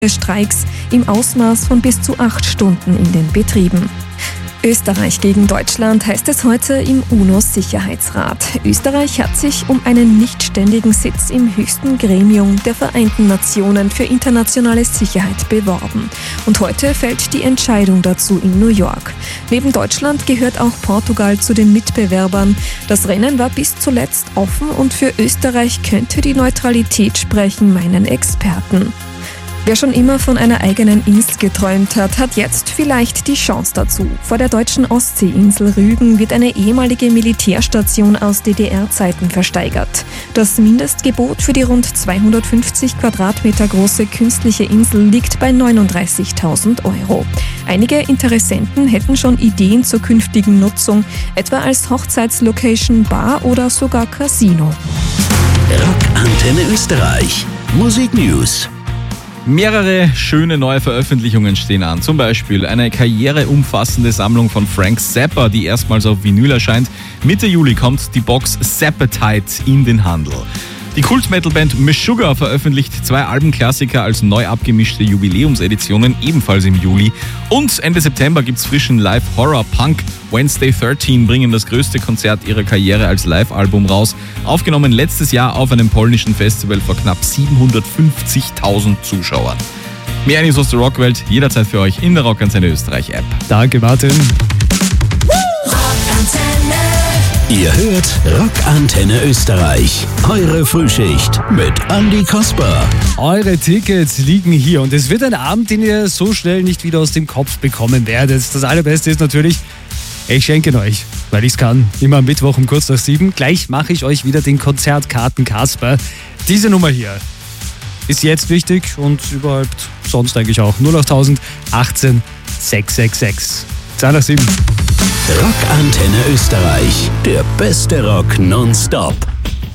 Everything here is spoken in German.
Streiks im Ausmaß von bis zu 8 Stunden in den Betrieben. Österreich gegen Deutschland heißt es heute im UNO-Sicherheitsrat. Österreich hat sich um einen nichtständigen Sitz im höchsten Gremium der Vereinten Nationen für internationale Sicherheit beworben. Und heute fällt die Entscheidung dazu in New York. Neben Deutschland gehört auch Portugal zu den Mitbewerbern. Das Rennen war bis zuletzt offen und für Österreich könnte die Neutralität sprechen, meinen Experten. Wer schon immer von einer eigenen Insel geträumt hat, hat jetzt vielleicht die Chance dazu. Vor der deutschen Ostseeinsel Rügen wird eine ehemalige Militärstation aus DDR-Zeiten versteigert. Das Mindestgebot für die rund 250 Quadratmeter große künstliche Insel liegt bei 39.000 €. Einige Interessenten hätten schon Ideen zur künftigen Nutzung, etwa als Hochzeitslocation, Bar oder sogar Casino. Rockantenne Österreich. Musik News. Mehrere schöne neue Veröffentlichungen stehen an. Zum Beispiel eine karriereumfassende Sammlung von Frank Zappa, die erstmals auf Vinyl erscheint. Mitte Juli kommt die Box Zappatite in den Handel. Die Kult-Metal-Band Meshuggah veröffentlicht 2 Albenklassiker als neu abgemischte Jubiläumseditionen, ebenfalls im Juli. Und Ende September gibt's frischen Live-Horror-Punk. Wednesday 13 bringen das größte Konzert ihrer Karriere als Live-Album raus. Aufgenommen letztes Jahr auf einem polnischen Festival vor knapp 750.000 Zuschauern. Mehr News aus der Rockwelt jederzeit für euch in der Rockantenne Österreich App. Danke, Martin. Ihr hört Rockantenne Österreich. Eure Frühschicht mit Andi Kasper. Eure Tickets liegen hier und es wird ein Abend, den ihr so schnell nicht wieder aus dem Kopf bekommen werdet. Das Allerbeste ist natürlich, ich schenke ihn euch, weil ich es kann. Immer am Mittwoch um kurz nach 7. Gleich mache ich euch wieder den Konzertkarten Kasper. Diese Nummer hier ist jetzt wichtig und überhaupt sonst eigentlich auch. 08000 18 666. 2 nach 7. Rockantenne Österreich. Der beste Rock nonstop.